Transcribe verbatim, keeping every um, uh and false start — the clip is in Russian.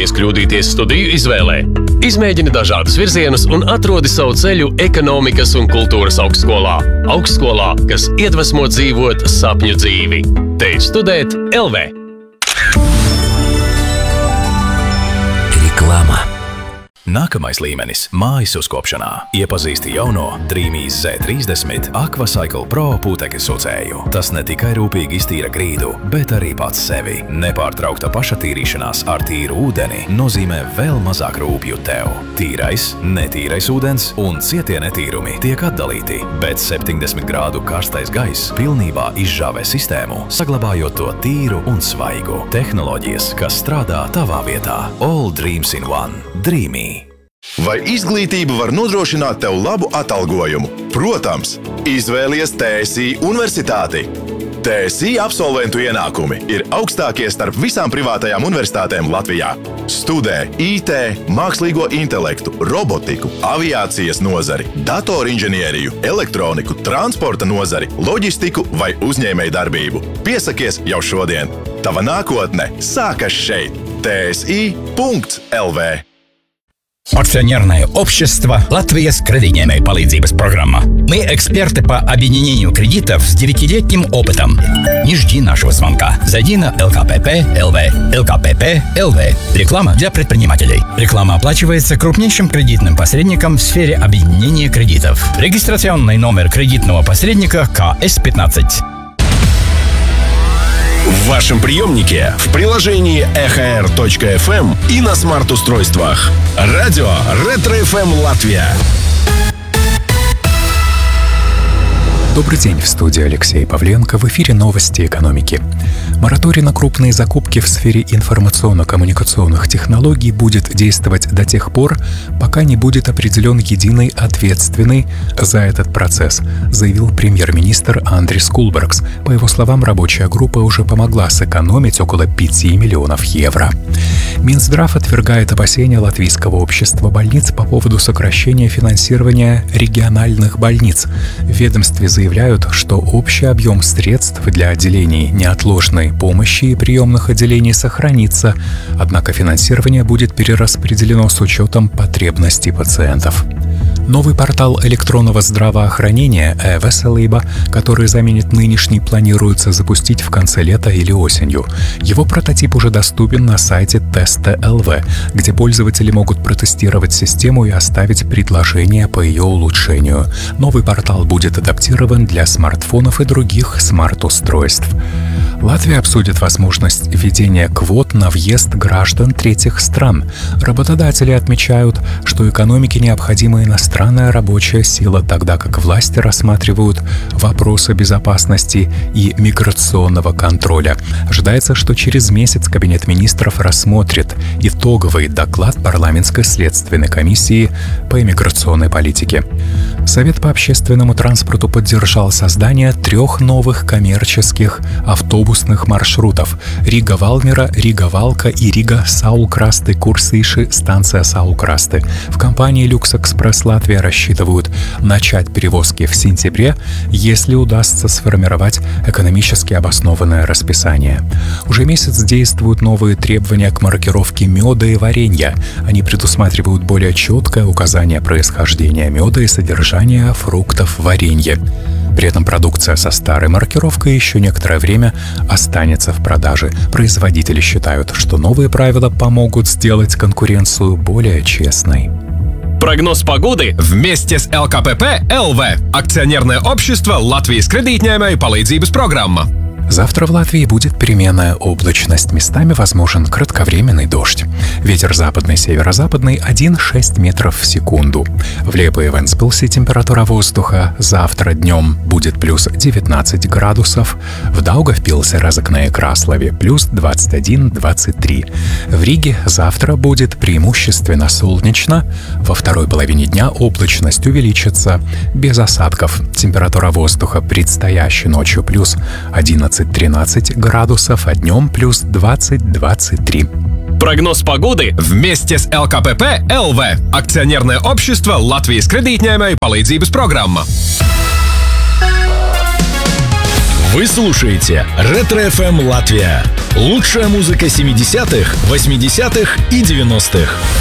Baidies kļūdīties studiju izvēlē. Izmēģini dažādus virzienus un atrodi savu ceļu ekonomikas un kultūras augstskolā. Augstskolā, kas iedvesmo dzīvot sapņu dzīvi. Te ir studēt L V. Reklāma. Nākamais līmenis – mājas uzkopšanā. Iepazīsti jauno Dreamīs Z trīsdesmit Aquacycle Pro putekļu sucēju. Tas ne tikai rūpīgi iztīra grīdu, bet arī pats sevi. Nepārtraukta pašatīrīšanās ar tīru ūdeni nozīmē vēl mazāk rūpju tev. Tīrais, netīrais ūdens un cietie netīrumi tiek atdalīti, bet septiņdesmit grādu karstais gaiss pilnībā izžāvē sistēmu, saglabājot to tīru un svaigu. Tehnoloģijas, kas strādā tavā vietā. All dreams in one. Dreamy. Vai izglītība var nodrošināt tev labu atalgojumu? Protams, izvēlies T S I universitāti. T S I absolventu ienākumi ir augstākie starp visām privātajām universitātēm Latvijā. Studē I T, mākslīgo intelektu, robotiku, aviācijas nozari, datorinženieriju, elektroniku, transporta nozari, loģistiku vai uzņēmēju darbību. Piesakies jau šodien. Tava nākotne sākas šeit. T S I punkts L V. Акционерное общество «Латвия кредитной палīdzības программа». Мы эксперты по объединению кредитов с девятилетним опытом. Не жди нашего звонка. Зайди на эл ка пэ пэ точка эл ви. эл ка пэ пэ точка эл ви. Реклама для предпринимателей. Реклама оплачивается крупнейшим кредитным посредником в сфере объединения кредитов. Регистрационный номер кредитного посредника ка эс пятнадцать. В вашем приемнике, в приложении эхо эр точка эф эм и на смарт-устройствах. Радио Ретро эф эм Латвия. Добрый день, в студии Алексей Павленко, в эфире новости экономики. Мораторий на крупные закупки в сфере информационно-коммуникационных технологий будет действовать до тех пор, пока не будет определен единый ответственный за этот процесс, заявил премьер-министр Андрис Кулбергс. По его словам, рабочая группа уже помогла сэкономить около пяти миллионов евро. Минздрав отвергает опасения Латвийского общества больниц по поводу сокращения финансирования региональных больниц. В ведомстве заявляют, что общий объем средств для отделений неотложной помощи и приемных отделений сохранится, однако финансирование будет перераспределено с учетом потребностей пациентов. Новый портал электронного здравоохранения e-Veselība, который заменит нынешний, планируется запустить в конце лета или осенью. Его прототип уже доступен на сайте тест точка эл ви, где пользователи могут протестировать систему и оставить предложения по ее улучшению. Новый портал будет адаптирован для смартфонов и других смарт-устройств. Латвия обсудит возможность введения квот на въезд граждан третьих стран. Работодатели отмечают, что экономике необходима иностранная рабочая сила, тогда как власти рассматривают вопросы безопасности и миграционного контроля. Ожидается, что через месяц Кабинет министров рассмотрит итоговый доклад парламентской следственной комиссии по иммиграционной политике. Совет по общественному транспорту поддержал создание трех новых коммерческих автобусных маршрутов: Рига-Валмера, Рига-Валка и Рига-Саукрасты-Курсиши, станция Саукрасты. В компании «Люкс-Экспресс Латвия» рассчитывают начать перевозки в сентябре, если удастся сформировать экономически обоснованное расписание. Уже месяц действуют новые требования к маркировке меда и варенья. Они предусматривают более четкое указание происхождения меда и содержания фруктов в варенье. При этом продукция со старой маркировкой еще некоторое время останется в продаже. Производители считают, что новые правила помогут сделать конкуренцию более честной. Прогноз погоды вместе с эл ка пэ пэ точка эл ви. Акционерное общество «Латвijas кредитной палīdzības программа». Завтра в Латвии будет переменная облачность. Местами возможен кратковременный дождь. Ветер западный, северо-западный один целых шесть десятых метров в секунду. В Лепо и Вентспилсе температура воздуха завтра днем будет плюс девятнадцать градусов. В Даугавпилсе, Разокне и Краслове плюс двадцать один - двадцать три. В Риге завтра будет преимущественно солнечно. Во второй половине дня облачность увеличится без осадков. Температура воздуха предстоящей ночью плюс одиннадцать - тринадцать градусов, а днем плюс двадцать - двадцать три. Прогноз погоды вместе с эл ка пэ пэ точка эл ви. Акционерное общество «Латвijas кредитной палīdzības программа». Вы слушаете Ретро-эф эм Латвия. Лучшая музыка семидесятых, восьмидесятых и девяностых.